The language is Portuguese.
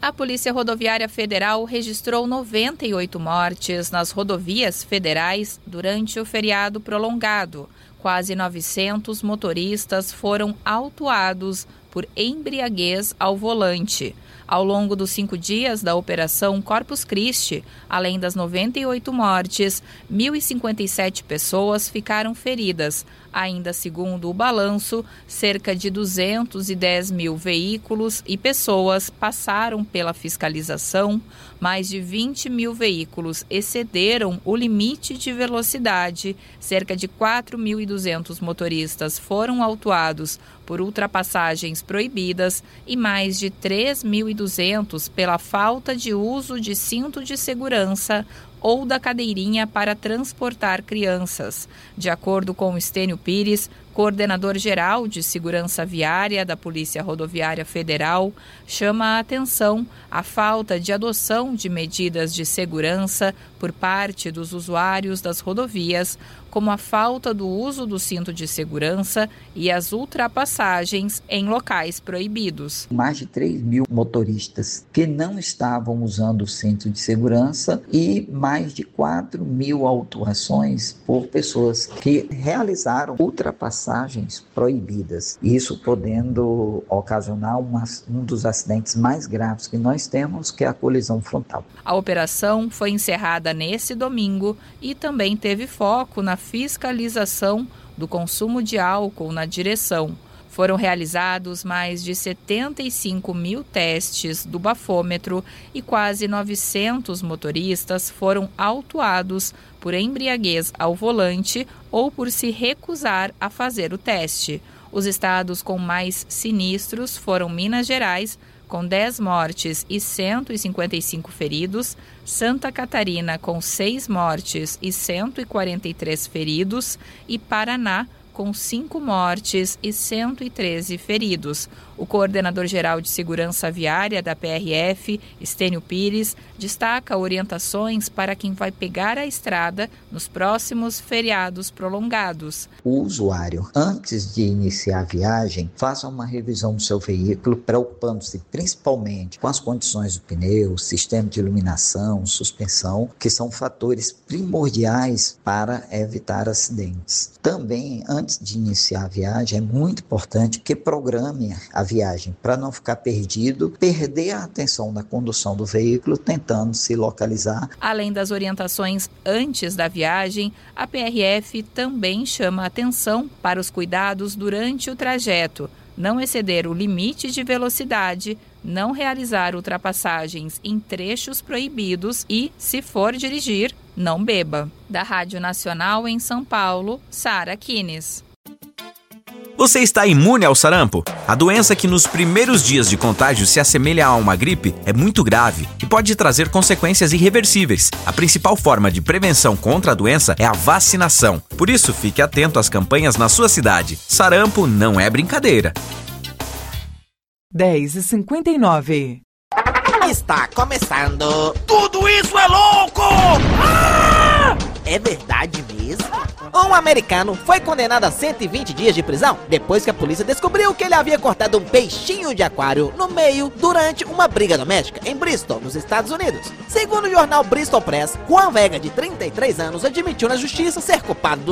A Polícia Rodoviária Federal registrou 98 mortes nas rodovias federais durante o feriado prolongado. Quase 900 motoristas foram autuados por embriaguez ao volante. Ao longo dos 5 dias da Operação Corpus Christi, além das 98 mortes, 1.057 pessoas ficaram feridas. Ainda segundo o balanço, cerca de 210 mil veículos e pessoas passaram pela fiscalização, mais de 20 mil veículos excederam o limite de velocidade, cerca de 4.200 motoristas foram autuados por ultrapassagens proibidas e mais de 3.200 pela falta de uso de cinto de segurança ou da cadeirinha para transportar crianças. De acordo com Estênio Pires, coordenador-geral de Segurança Viária da Polícia Rodoviária Federal, chama a atenção a falta de adoção de medidas de segurança por parte dos usuários das rodovias, como a falta do uso do cinto de segurança e as ultrapassagens em locais proibidos. Mais de 3 mil motoristas que não estavam usando o cinto de segurança e mais de 4 mil autuações por pessoas que realizaram ultrapassagens proibidas. Isso podendo ocasionar um dos acidentes mais graves que nós temos, que é a colisão frontal. A operação foi encerrada nesse domingo e também teve foco na fiscalização do consumo de álcool na direção. Foram realizados mais de 75 mil testes do bafômetro e quase 900 motoristas foram autuados por embriaguez ao volante ou por se recusar a fazer o teste. Os estados com mais sinistros foram Minas Gerais, com 10 mortes e 155 feridos, Santa Catarina, com 6 mortes e 143 feridos, e Paraná, com 5 mortes e 113 feridos. O coordenador-geral de Segurança Viária da PRF, Estênio Pires, destaca orientações para quem vai pegar a estrada nos próximos feriados prolongados. O usuário, antes de iniciar a viagem, faça uma revisão do seu veículo, preocupando-se principalmente com as condições do pneu, sistema de iluminação, suspensão, que são fatores primordiais para evitar acidentes. Também, antes de iniciar a viagem, é muito importante que programe a viagem para não ficar perdido, perder a atenção na condução do veículo, tentando se localizar. Além das orientações antes da viagem, a PRF também chama a atenção para os cuidados durante o trajeto. Não exceder o limite de velocidade, não realizar ultrapassagens em trechos proibidos e, se for dirigir, não beba. Da Rádio Nacional em São Paulo, Sara Kines. Você está imune ao sarampo? A doença que nos primeiros dias de contágio se assemelha a uma gripe é muito grave e pode trazer consequências irreversíveis. A principal forma de prevenção contra a doença é a vacinação. Por isso, fique atento às campanhas na sua cidade. Sarampo não é brincadeira. 10h59. Está começando. Tudo isso é louco! Ah! É verdade mesmo? Um americano foi condenado a 120 dias de prisão depois que a polícia descobriu que ele havia cortado um peixinho de aquário no meio durante uma briga doméstica em Bristol, nos Estados Unidos. Segundo o jornal Bristol Press, Juan Vega, de 33 anos, admitiu na justiça ser culpado do